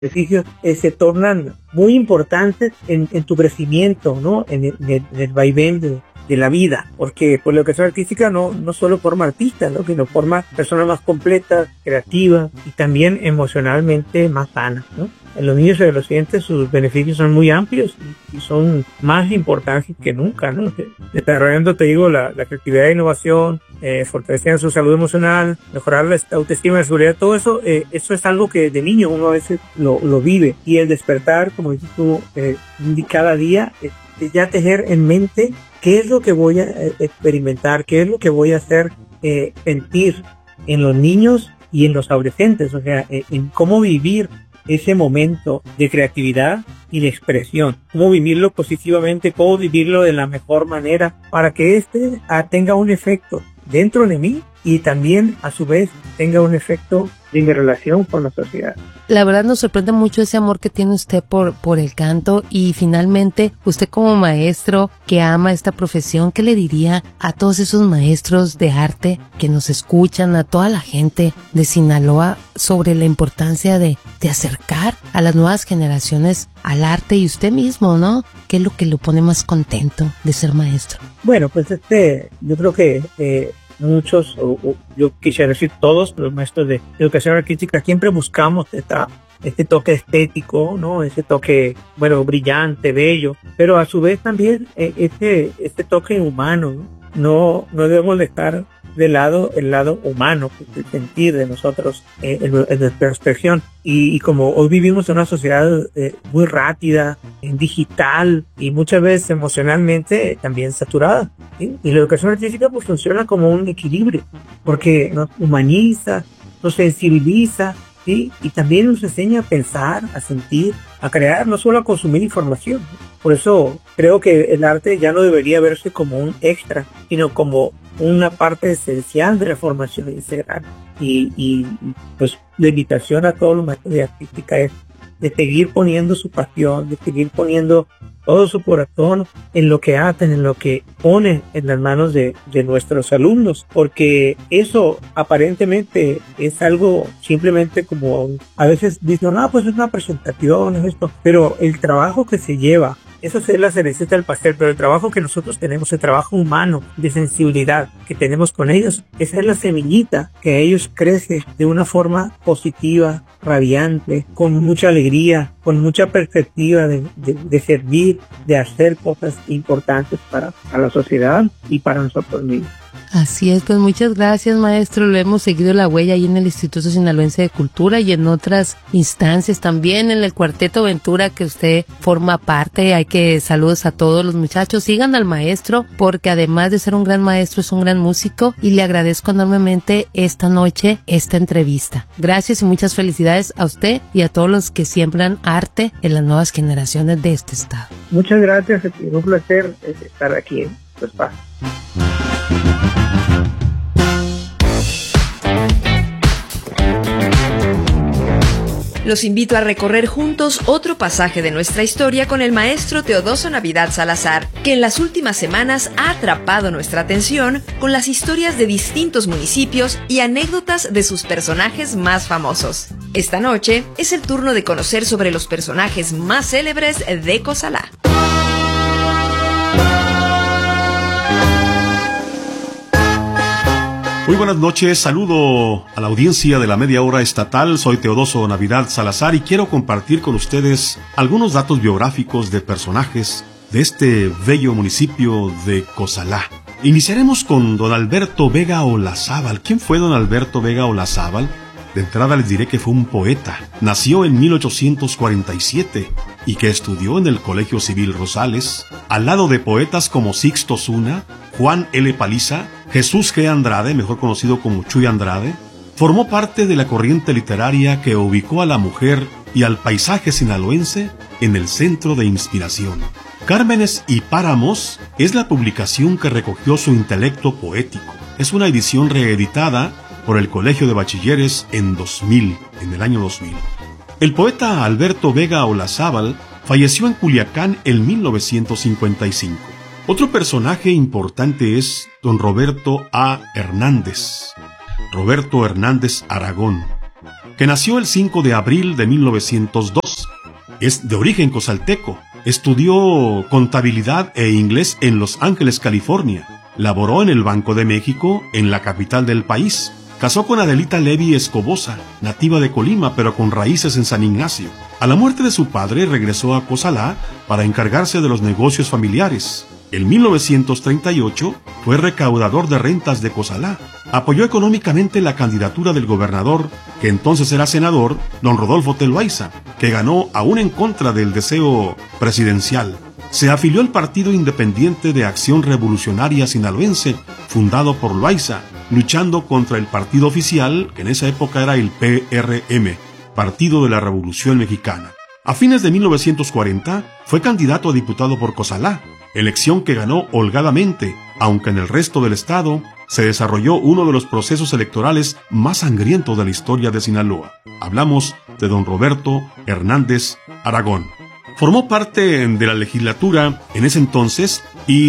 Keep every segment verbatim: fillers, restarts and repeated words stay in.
sacrificios eh, se tornan muy importantes en, en tu crecimiento, ¿no? En el, en el, en el vaivén de, de la vida, porque pues, la educación artística no, no solo forma artistas, ¿no? Sino forma personas más completas, creativas y también emocionalmente más sanas, ¿no? En los niños y adolescentes sus beneficios son muy amplios y, y son más importantes que nunca, ¿no? Desarrollando, te digo, la, la creatividad e innovación, eh, fortaleciendo su salud emocional, mejorar la autoestima y la seguridad, todo eso, eh, eso es algo que de niño uno a veces lo, lo vive. Y el despertar, como dices tú, eh, cada día, eh, ya tener en mente qué es lo que voy a eh, experimentar, qué es lo que voy a hacer eh, sentir en los niños y en los adolescentes, o sea, eh, en cómo vivir ese momento de creatividad y de expresión, cómo vivirlo positivamente, cómo vivirlo de la mejor manera para que este ah, tenga un efecto dentro de mí y también a su vez tenga un efecto en mi relación con la sociedad. La verdad nos sorprende mucho ese amor que tiene usted por, por el canto y finalmente usted como maestro que ama esta profesión, ¿qué le diría a todos esos maestros de arte que nos escuchan, a toda la gente de Sinaloa sobre la importancia de, de acercar a las nuevas generaciones al arte y usted mismo, ¿no? ¿Qué es lo que lo pone más contento de ser maestro? Bueno, pues este, yo creo que eh, muchos, o, o yo quisiera decir todos los maestros de educación artística siempre buscamos esta, este toque estético, ¿no? Ese toque, bueno, brillante, bello, pero a su vez también eh, este, este toque humano, ¿no? No, no debemos dejar de lado el lado humano, el sentir de nosotros eh, en, en nuestra expresión. Y, y como hoy vivimos en una sociedad eh, muy rápida, en digital y muchas veces emocionalmente también saturada, ¿sí? Y la educación artística pues funciona como un equilibrio, porque nos humaniza, nos sensibiliza, ¿sí? Y también nos enseña a pensar, a sentir, a crear, no solo a consumir información. Por eso creo que el arte ya no debería verse como un extra, sino como una parte esencial de la formación integral. Y, y pues la invitación a todos los maestros de artística es de seguir poniendo su pasión, de seguir poniendo todo su corazón en lo que hacen, en lo que ponen en las manos de, de nuestros alumnos, porque eso aparentemente es algo simplemente como, a veces dicen, no, pues es una presentación, es esto, pero el trabajo que se lleva, eso es la cerecita del pastel, pero el trabajo que nosotros tenemos, el trabajo humano de sensibilidad que tenemos con ellos, esa es la semillita que a ellos crece de una forma positiva, radiante, con mucha alegría, con mucha perspectiva de, de, de servir, de hacer cosas importantes para, para la sociedad y para nosotros mismos. Así es, pues muchas gracias, maestro. Lo hemos seguido la huella ahí en el Instituto Sinaloense de Cultura y en otras instancias también, en el Cuarteto Ventura que usted forma parte. Hay que saludos a todos los muchachos. Sigan al maestro porque además de ser un gran maestro es un gran músico y le agradezco enormemente esta noche esta entrevista. Gracias y muchas felicidades a usted y a todos los que siembran arte en las nuevas generaciones de este estado. Muchas gracias, es un placer estar aquí en tu espacio. Los invito a recorrer juntos otro pasaje de nuestra historia con el maestro Teodoso Navidad Salazar, que en las últimas semanas ha atrapado nuestra atención con las historias de distintos municipios y anécdotas de sus personajes más famosos. Esta noche es el turno de conocer sobre los personajes más célebres de Cozalá. Muy buenas noches, saludo a la audiencia de la media hora estatal, soy Teodoso Navidad Salazar y quiero compartir con ustedes algunos datos biográficos de personajes de este bello municipio de Cozalá. Iniciaremos con don Alberto Vega Olazábal. ¿Quién fue don Alberto Vega Olazábal? De entrada les diré que fue un poeta. Nació en mil ochocientos cuarenta y siete y que estudió en el Colegio Civil Rosales, al lado de poetas como Sixto Zuna, Juan L. Paliza, Jesús G. Andrade, mejor conocido como Chuy Andrade. Formó parte de la corriente literaria que ubicó a la mujer y al paisaje sinaloense en el centro de inspiración. Cármenes y Páramos es la publicación que recogió su intelecto poético. Es una edición reeditada por el Colegio de Bachilleres en dos mil, en el año dos mil. El poeta Alberto Vega Olazábal falleció en Culiacán en mil novecientos cincuenta y cinco. Otro personaje importante es don Roberto A. Hernández, Roberto Hernández Aragón, que nació el cinco de abril de mil novecientos dos. Es de origen cozalteco. Estudió contabilidad e inglés en Los Ángeles, California. Laboró en el Banco de México, en la capital del país. Casó con Adelita Levy Escobosa, nativa de Colima, pero con raíces en San Ignacio. A la muerte de su padre, regresó a Cozalá para encargarse de los negocios familiares. En mil novecientos treinta y ocho fue recaudador de rentas de Cozalá. Apoyó económicamente la candidatura del gobernador, que entonces era senador, don Rodolfo T. Loaiza, que ganó aún en contra del deseo presidencial. Se afilió al Partido Independiente de Acción Revolucionaria Sinaloense, fundado por Loaiza, luchando contra el partido oficial, que en esa época era el P R M, Partido de la Revolución Mexicana. A fines de mil novecientos cuarenta fue candidato a diputado por Cozalá, elección que ganó holgadamente, aunque en el resto del estado se desarrolló uno de los procesos electorales más sangrientos de la historia de Sinaloa. Hablamos de don Roberto Hernández Aragón. Formó parte de la legislatura en ese entonces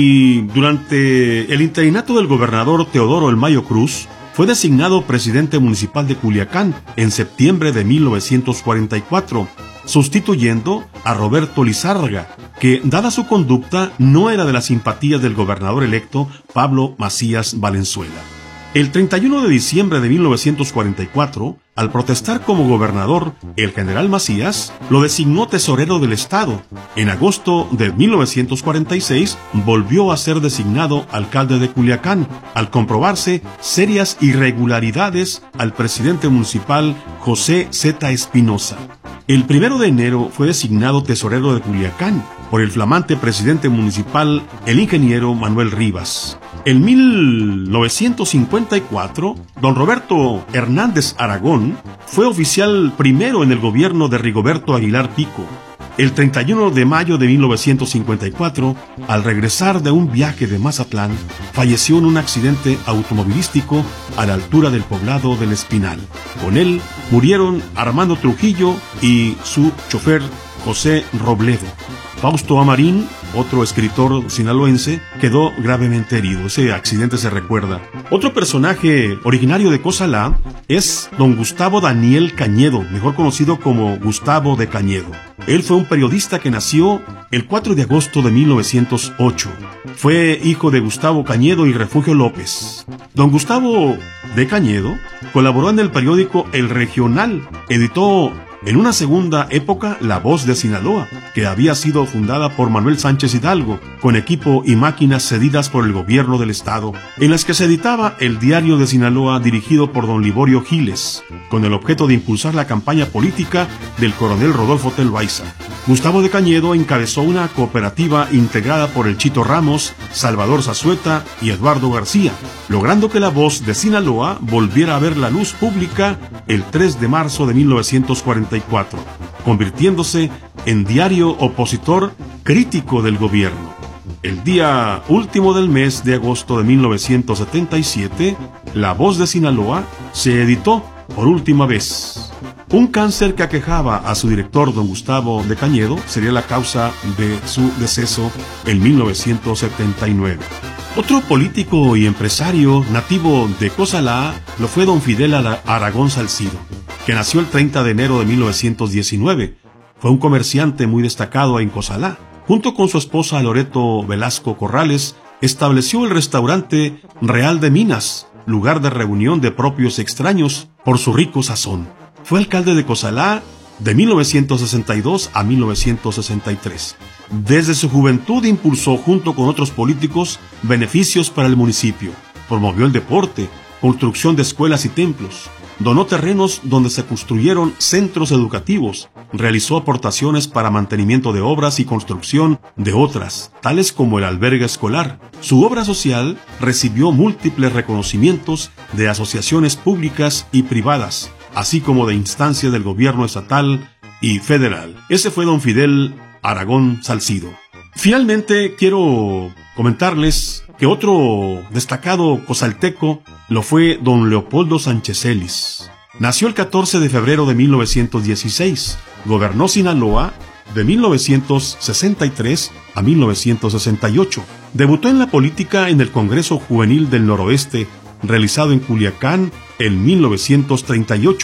y durante el interinato del gobernador Teodoro El Mayo Cruz fue designado presidente municipal de Culiacán en septiembre de mil novecientos cuarenta y cuatro, sustituyendo a Roberto Lizárraga, que, dada su conducta, no era de la simpatía del gobernador electo Pablo Macías Valenzuela. El treinta y uno de diciembre de mil novecientos cuarenta y cuatro, al protestar como gobernador, el general Macías lo designó tesorero del estado. En agosto de mil novecientos cuarenta y seis volvió a ser designado alcalde de Culiacán, al comprobarse serias irregularidades al presidente municipal José Z. Espinosa. El primero de enero fue designado tesorero de Culiacán por el flamante presidente municipal, el ingeniero Manuel Rivas. En mil novecientos cincuenta y cuatro, don Roberto Hernández Aragón fue oficial primero en el gobierno de Rigoberto Aguilar Pico. El treinta y uno de mayo de mil novecientos cincuenta y cuatro, al regresar de un viaje de Mazatlán, falleció en un accidente automovilístico a la altura del poblado del Espinal. Con él murieron Armando Trujillo y su chofer José Robledo. Fausto Amarín, otro escritor sinaloense, quedó gravemente herido. Ese accidente se recuerda. Otro personaje originario de Cozalá es don Gustavo Daniel Cañedo, mejor conocido como Gustavo de Cañedo. Él fue un periodista que nació el cuatro de agosto de mil novecientos ocho. Fue hijo de Gustavo Cañedo y Refugio López. Don Gustavo de Cañedo colaboró en el periódico El Regional. Editó en una segunda época La Voz de Sinaloa, que había sido fundada por Manuel Sánchez Hidalgo, con equipo y máquinas cedidas por el gobierno del estado, en las que se editaba el Diario de Sinaloa dirigido por don Liborio Giles, con el objeto de impulsar la campaña política del coronel Rodolfo T. Loaiza. Gustavo de Cañedo encabezó una cooperativa integrada por el Chito Ramos, Salvador Zazueta y Eduardo García, logrando que La Voz de Sinaloa volviera a ver la luz pública el tres de marzo de mil novecientos cuarenta y cuatro, convirtiéndose en diario opositor crítico del gobierno. El día último del mes de agosto de mil novecientos setenta y siete, La Voz de Sinaloa se editó por última vez. Un cáncer que aquejaba a su director, don Gustavo de Cañedo, sería la causa de su deceso en mil novecientos setenta y nueve. Otro político y empresario nativo de Cozalá lo fue don Fidel Aragón Salcido, que nació el treinta de enero de mil novecientos diecinueve. Fue un comerciante muy destacado en Cozalá. Junto con su esposa Loreto Velasco Corrales, estableció el restaurante Real de Minas, lugar de reunión de propios extraños por su rico sazón. Fue alcalde de Cozalá de mil novecientos sesenta y dos a mil novecientos sesenta y tres. Desde su juventud impulsó junto con otros políticos beneficios para el municipio. Promovió el deporte, construcción de escuelas y templos. Donó terrenos donde se construyeron centros educativos. Realizó aportaciones para mantenimiento de obras y construcción de otras, tales como el albergue escolar. Su obra social recibió múltiples reconocimientos de asociaciones públicas y privadas, así como de instancias del gobierno estatal y federal. Ese fue don Fidel Aragón Salcido. Finalmente, quiero comentarles que otro destacado cozalteco lo fue don Leopoldo Sánchez Celis. Nació el catorce de febrero de mil novecientos dieciséis. Gobernó Sinaloa de mil novecientos sesenta y tres a mil novecientos sesenta y ocho. Debutó en la política en el Congreso Juvenil del Noroeste, realizado en Culiacán en mil novecientos treinta y ocho.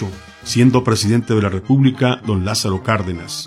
siendo presidente de la República don Lázaro Cárdenas.